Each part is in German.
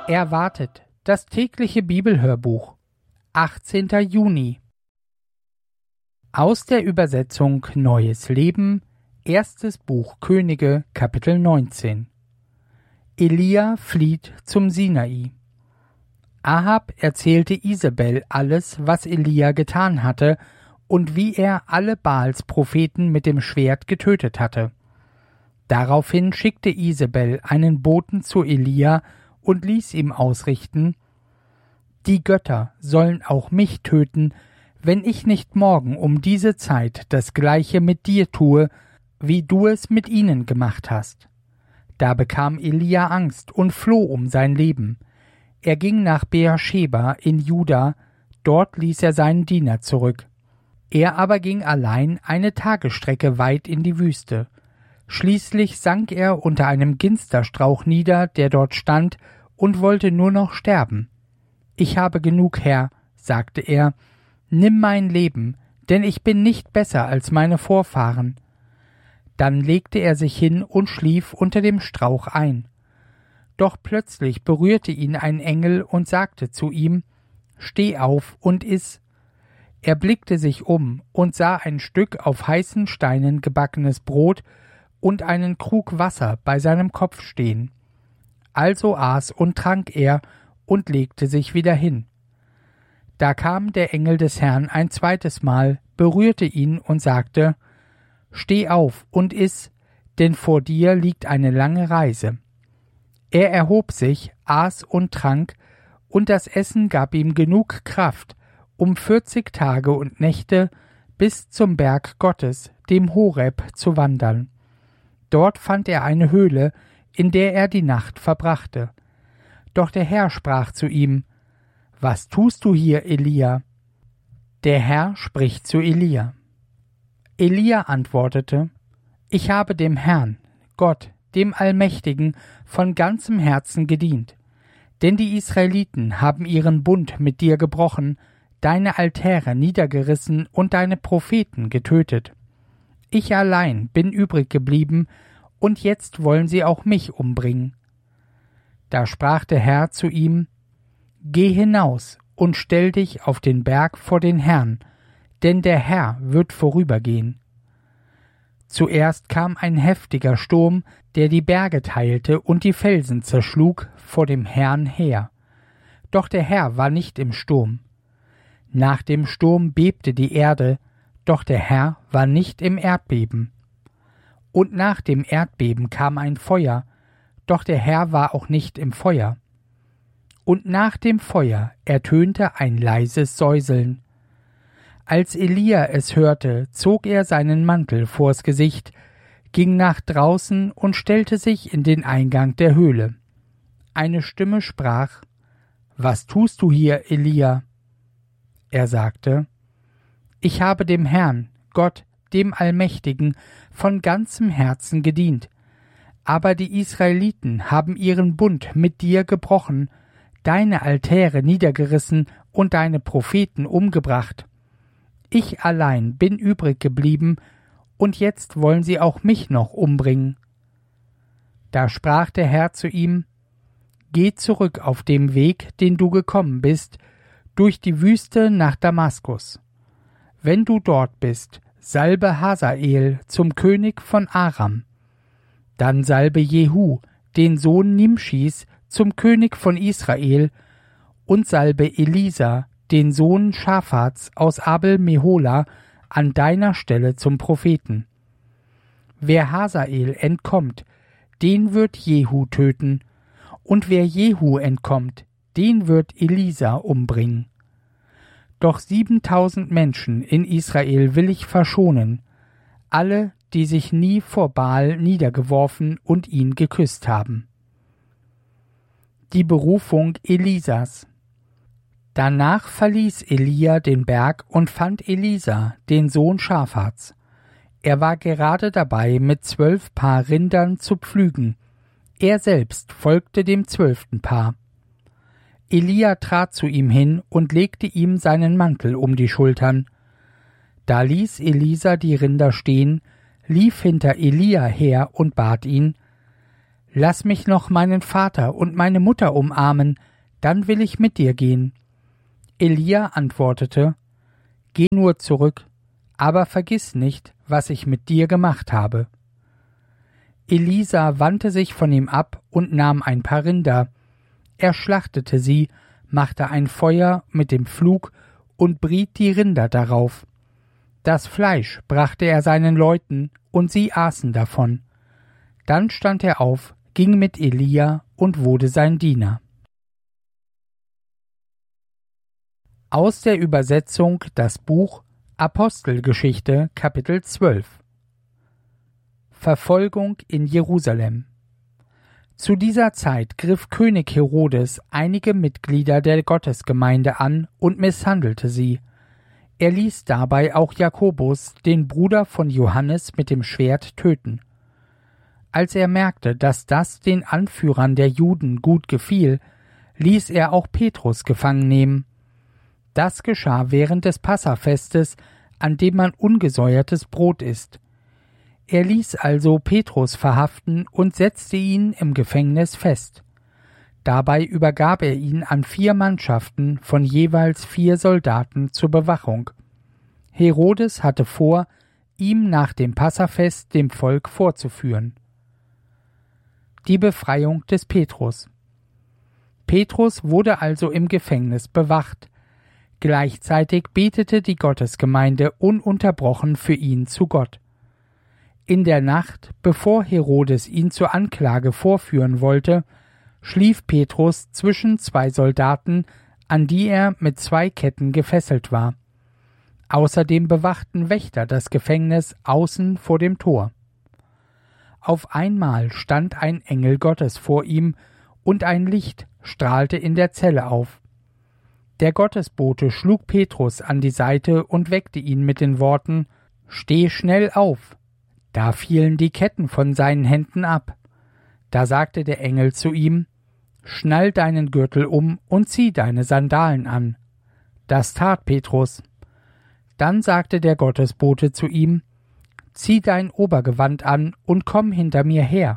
Erwartet, das tägliche Bibelhörbuch, 18. Juni. Aus der Übersetzung Neues Leben, erstes Buch Könige, Kapitel 19. Elia flieht zum Sinai. Ahab erzählte Isabel alles, was Elia getan hatte und wie er alle Baals Propheten mit dem Schwert getötet hatte. Daraufhin schickte Isabel einen Boten zu Elia und ließ ihm ausrichten: Die Götter sollen auch mich töten, wenn ich nicht morgen um diese Zeit das Gleiche mit dir tue, wie du es mit ihnen gemacht hast. Da bekam Elia Angst und floh um sein Leben. Er ging nach Beersheba in Juda, dort ließ er seinen Diener zurück. Er aber ging allein eine Tagesstrecke weit in die Wüste. Schließlich sank er unter einem Ginsterstrauch nieder, der dort stand, und wollte nur noch sterben. »Ich habe genug, Herr«, sagte er, »nimm mein Leben, denn ich bin nicht besser als meine Vorfahren.« Dann legte er sich hin und schlief unter dem Strauch ein. Doch plötzlich berührte ihn ein Engel und sagte zu ihm: »Steh auf und iss.« Er blickte sich um und sah ein Stück auf heißen Steinen gebackenes Brot und einen Krug Wasser bei seinem Kopf stehen. Also aß und trank er und legte sich wieder hin. Da kam der Engel des Herrn ein zweites Mal, berührte ihn und sagte: »Steh auf und iss, denn vor dir liegt eine lange Reise.« Er erhob sich, aß und trank, und das Essen gab ihm genug Kraft, um 40 Tage und Nächte bis zum Berg Gottes, dem Horeb, zu wandern. Dort fand er eine Höhle, in der er die Nacht verbrachte. Doch der Herr sprach zu ihm: »Was tust du hier, Elia?« Der Herr spricht zu Elia. Elia antwortete: »Ich habe dem Herrn, Gott, dem Allmächtigen, von ganzem Herzen gedient. Denn die Israeliten haben ihren Bund mit dir gebrochen, deine Altäre niedergerissen und deine Propheten getötet. Ich allein bin übrig geblieben, und jetzt wollen sie auch mich umbringen.« Da sprach der Herr zu ihm: »Geh hinaus und stell dich auf den Berg vor den Herrn, denn der Herr wird vorübergehen.« Zuerst kam ein heftiger Sturm, der die Berge teilte und die Felsen zerschlug vor dem Herrn her. Doch der Herr war nicht im Sturm. Nach dem Sturm bebte die Erde, doch der Herr war nicht im Erdbeben. Und nach dem Erdbeben kam ein Feuer, doch der Herr war auch nicht im Feuer. Und nach dem Feuer ertönte ein leises Säuseln. Als Elia es hörte, zog er seinen Mantel vors Gesicht, ging nach draußen und stellte sich in den Eingang der Höhle. Eine Stimme sprach: »Was tust du hier, Elia?« Er sagte: »Ich habe dem Herrn, Gott, dem Allmächtigen, von ganzem Herzen gedient. Aber die Israeliten haben ihren Bund mit dir gebrochen, deine Altäre niedergerissen und deine Propheten umgebracht. Ich allein bin übrig geblieben, und jetzt wollen sie auch mich noch umbringen.« Da sprach der Herr zu ihm: »Geh zurück auf dem Weg, den du gekommen bist, durch die Wüste nach Damaskus. Wenn du dort bist, salbe Hasael zum König von Aram. Dann salbe Jehu, den Sohn Nimschis, zum König von Israel, und salbe Elisa, den Sohn Schaphats aus Abel-Mehola, an deiner Stelle zum Propheten. Wer Hasael entkommt, den wird Jehu töten, und wer Jehu entkommt, den wird Elisa umbringen. Doch 7.000 Menschen in Israel will ich verschonen, alle, die sich nie vor Baal niedergeworfen und ihn geküsst haben.« Die Berufung Elisas. Danach verließ Elia den Berg und fand Elisa, den Sohn Schaphats. Er war gerade dabei, mit 12 Paar Rindern zu pflügen. Er selbst folgte dem 12. Paar. Elia trat zu ihm hin und legte ihm seinen Mantel um die Schultern. Da ließ Elisa die Rinder stehen, lief hinter Elia her und bat ihn: »Lass mich noch meinen Vater und meine Mutter umarmen, dann will ich mit dir gehen.« Elia antwortete, »Geh nur zurück, aber vergiss nicht, was ich mit dir gemacht habe.« Elisa wandte sich von ihm ab und nahm ein paar Rinder. Er schlachtete sie, machte ein Feuer mit dem Pflug und briet die Rinder darauf. Das Fleisch brachte er seinen Leuten, und sie aßen davon. Dann stand er auf, ging mit Elia und wurde sein Diener. Aus der Übersetzung das Buch Apostelgeschichte Kapitel 12. Verfolgung in Jerusalem. Zu dieser Zeit griff König Herodes einige Mitglieder der Gottesgemeinde an und misshandelte sie. Er ließ dabei auch Jakobus, den Bruder von Johannes, mit dem Schwert töten. Als er merkte, dass das den Anführern der Juden gut gefiel, ließ er auch Petrus gefangen nehmen. Das geschah während des Passafestes, an dem man ungesäuertes Brot isst. Er ließ also Petrus verhaften und setzte ihn im Gefängnis fest. Dabei übergab er ihn an 4 Mannschaften von jeweils 4 Soldaten zur Bewachung. Herodes hatte vor, ihm nach dem Passafest dem Volk vorzuführen. Die Befreiung des Petrus. Petrus wurde also im Gefängnis bewacht. Gleichzeitig betete die Gottesgemeinde ununterbrochen für ihn zu Gott. In der Nacht, bevor Herodes ihn zur Anklage vorführen wollte, schlief Petrus zwischen 2 Soldaten, an die er mit 2 Ketten gefesselt war. Außerdem bewachten Wächter das Gefängnis außen vor dem Tor. Auf einmal stand ein Engel Gottes vor ihm, und ein Licht strahlte in der Zelle auf. Der Gottesbote schlug Petrus an die Seite und weckte ihn mit den Worten: »Steh schnell auf!« Da fielen die Ketten von seinen Händen ab. Da sagte der Engel zu ihm: »Schnall deinen Gürtel um und zieh deine Sandalen an.« Das tat Petrus. Dann sagte der Gottesbote zu ihm: »Zieh dein Obergewand an und komm hinter mir her.«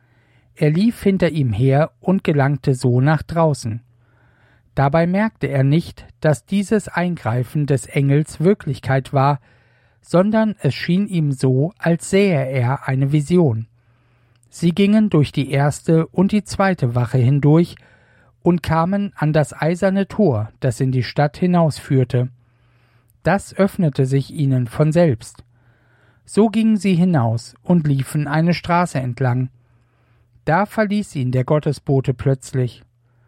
Er lief hinter ihm her und gelangte so nach draußen. Dabei merkte er nicht, dass dieses Eingreifen des Engels Wirklichkeit war, sondern es schien ihm so, als sähe er eine Vision. Sie gingen durch die 1. und die 2. Wache hindurch und kamen an das eiserne Tor, das in die Stadt hinausführte. Das öffnete sich ihnen von selbst. So gingen sie hinaus und liefen eine Straße entlang. Da verließ ihn der Gottesbote plötzlich.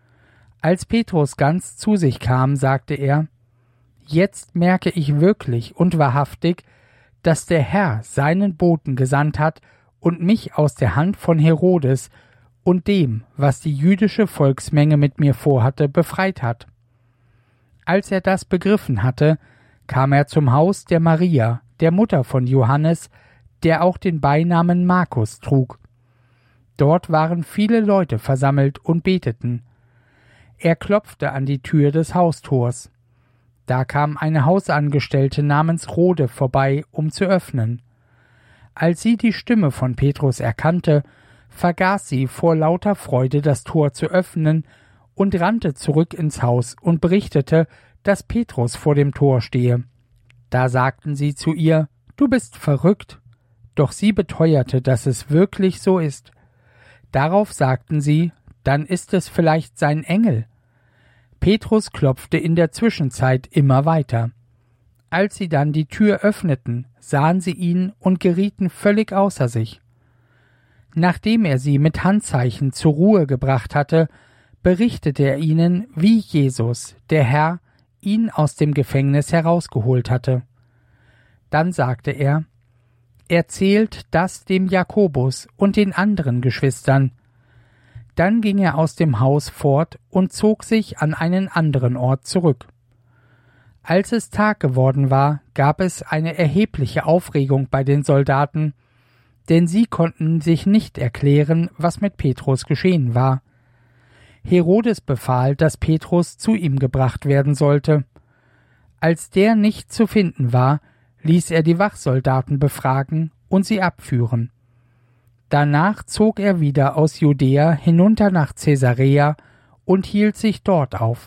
Als Petrus ganz zu sich kam, sagte er: »Jetzt merke ich wirklich und wahrhaftig, dass der Herr seinen Boten gesandt hat und mich aus der Hand von Herodes und dem, was die jüdische Volksmenge mit mir vorhatte, befreit hat.« Als er das begriffen hatte, kam er zum Haus der Maria, der Mutter von Johannes, der auch den Beinamen Markus trug. Dort waren viele Leute versammelt und beteten. Er klopfte an die Tür des Haustors. Da kam eine Hausangestellte namens Rhode vorbei, um zu öffnen. Als sie die Stimme von Petrus erkannte, vergaß sie vor lauter Freude, das Tor zu öffnen, und rannte zurück ins Haus und berichtete, dass Petrus vor dem Tor stehe. Da sagten sie zu ihr: »Du bist verrückt.« Doch sie beteuerte, dass es wirklich so ist. Darauf sagten sie: »Dann ist es vielleicht sein Engel.« Petrus klopfte in der Zwischenzeit immer weiter. Als sie dann die Tür öffneten, sahen sie ihn und gerieten völlig außer sich. Nachdem er sie mit Handzeichen zur Ruhe gebracht hatte, berichtete er ihnen, wie Jesus, der Herr, ihn aus dem Gefängnis herausgeholt hatte. Dann sagte er: »Erzählt das dem Jakobus und den anderen Geschwistern.« Dann ging er aus dem Haus fort und zog sich an einen anderen Ort zurück. Als es Tag geworden war, gab es eine erhebliche Aufregung bei den Soldaten, denn sie konnten sich nicht erklären, was mit Petrus geschehen war. Herodes befahl, dass Petrus zu ihm gebracht werden sollte. Als der nicht zu finden war, ließ er die Wachsoldaten befragen und sie abführen. Danach zog er wieder aus Judäa hinunter nach Caesarea und hielt sich dort auf.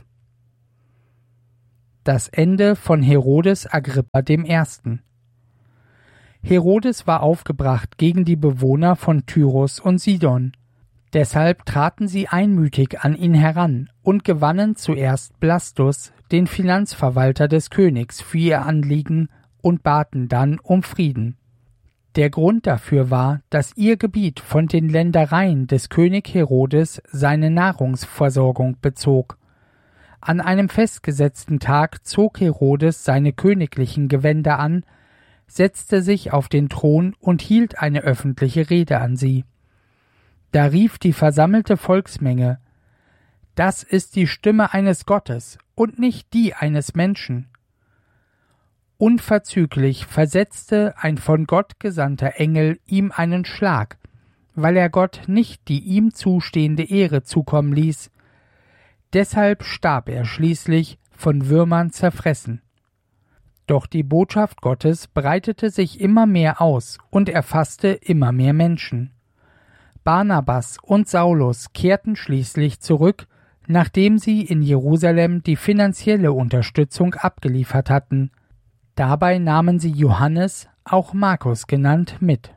Das Ende von Herodes Agrippa I. Herodes war aufgebracht gegen die Bewohner von Tyrus und Sidon. Deshalb traten sie einmütig an ihn heran und gewannen zuerst Blastus, den Finanzverwalter des Königs, für ihr Anliegen und baten dann um Frieden. Der Grund dafür war, dass ihr Gebiet von den Ländereien des König Herodes seine Nahrungsversorgung bezog. An einem festgesetzten Tag zog Herodes seine königlichen Gewänder an, setzte sich auf den Thron und hielt eine öffentliche Rede an sie. Da rief die versammelte Volksmenge: »Das ist die Stimme eines Gottes und nicht die eines Menschen.« Unverzüglich versetzte ein von Gott gesandter Engel ihm einen Schlag, weil er Gott nicht die ihm zustehende Ehre zukommen ließ. Deshalb starb er schließlich, von Würmern zerfressen. Doch die Botschaft Gottes breitete sich immer mehr aus und erfasste immer mehr Menschen. Barnabas und Saulus kehrten schließlich zurück, nachdem sie in Jerusalem die finanzielle Unterstützung abgeliefert hatten. Dabei nahmen sie Johannes, auch Markus genannt, mit.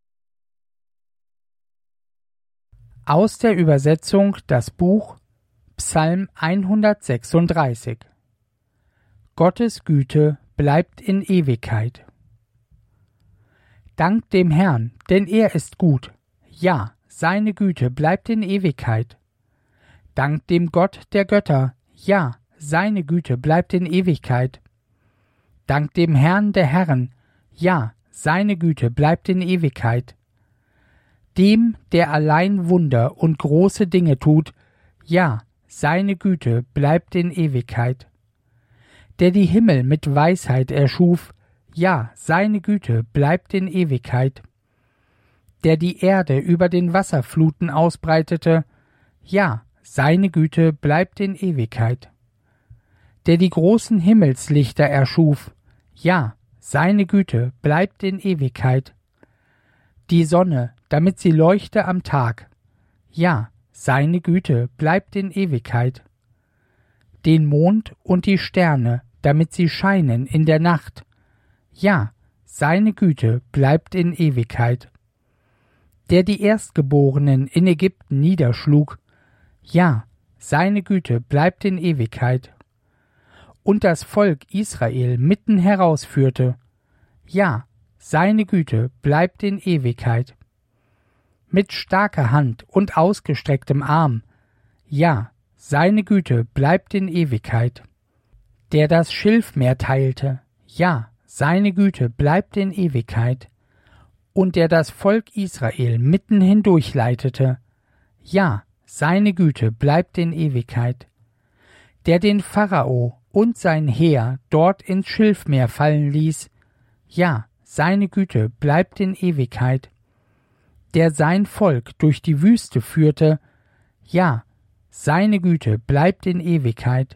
Aus der Übersetzung das Buch Psalm 136. Gottes Güte bleibt in Ewigkeit. Dankt dem Herrn, denn er ist gut. Ja, seine Güte bleibt in Ewigkeit. Dankt dem Gott der Götter. Ja, seine Güte bleibt in Ewigkeit. Dankt dem Herrn der Herren. Ja, seine Güte bleibt in Ewigkeit. Dem, der allein Wunder und große Dinge tut. Ja, seine Güte bleibt in Ewigkeit. Der die Himmel mit Weisheit erschuf. Ja, seine Güte bleibt in Ewigkeit. Der die Erde über den Wasserfluten ausbreitete, ja, seine Güte bleibt in Ewigkeit. Der die großen Himmelslichter erschuf, ja, seine Güte bleibt in Ewigkeit. Die Sonne, damit sie leuchte am Tag, ja, seine Güte bleibt in Ewigkeit. Den Mond und die Sterne, damit sie scheinen in der Nacht, ja, seine Güte bleibt in Ewigkeit. Der die Erstgeborenen in Ägypten niederschlug, ja, seine Güte bleibt in Ewigkeit. Und das Volk Israel mitten herausführte, ja, seine Güte bleibt in Ewigkeit. Mit starker Hand und ausgestrecktem Arm, ja, seine Güte bleibt in Ewigkeit. Der das Schilfmeer teilte, ja, seine Güte bleibt in Ewigkeit. Und der das Volk Israel mitten hindurch leitete, ja, seine Güte bleibt in Ewigkeit. Der den Pharao und sein Heer dort ins Schilfmeer fallen ließ, ja, seine Güte bleibt in Ewigkeit. Der sein Volk durch die Wüste führte, ja, seine Güte bleibt in Ewigkeit.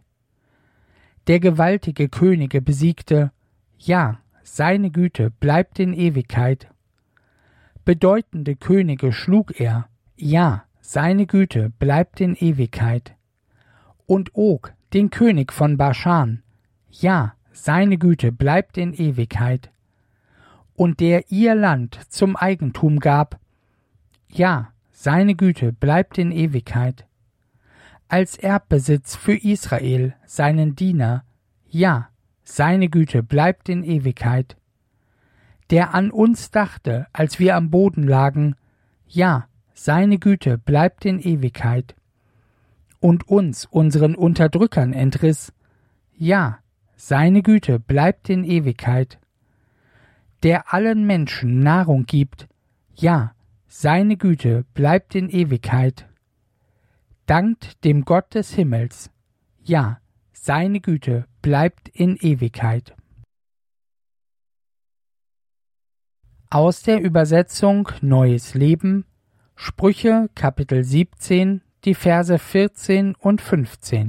Der gewaltige Könige besiegte, ja, seine Güte bleibt in Ewigkeit. Bedeutende Könige schlug er, ja, seine Güte bleibt in Ewigkeit. Und Og, den König von Baschan, ja, seine Güte bleibt in Ewigkeit. Und der ihr Land zum Eigentum gab, ja, seine Güte bleibt in Ewigkeit. Als Erbbesitz für Israel, seinen Diener, ja, seine Güte bleibt in Ewigkeit. Der an uns dachte, als wir am Boden lagen, ja, seine Güte bleibt in Ewigkeit. Und uns, unseren Unterdrückern, entriss, ja, seine Güte bleibt in Ewigkeit. Der allen Menschen Nahrung gibt, ja, seine Güte bleibt in Ewigkeit. Dankt dem Gott des Himmels, ja, seine Güte bleibt in Ewigkeit. Aus der Übersetzung Neues Leben, Sprüche Kapitel 17, die Verse 14 und 15.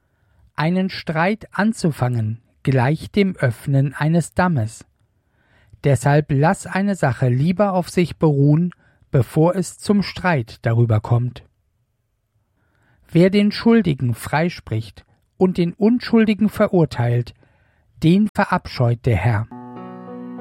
Einen Streit anzufangen gleicht dem Öffnen eines Dammes. Deshalb lass eine Sache lieber auf sich beruhen, bevor es zum Streit darüber kommt. Wer den Schuldigen freispricht und den Unschuldigen verurteilt, den verabscheut der Herr.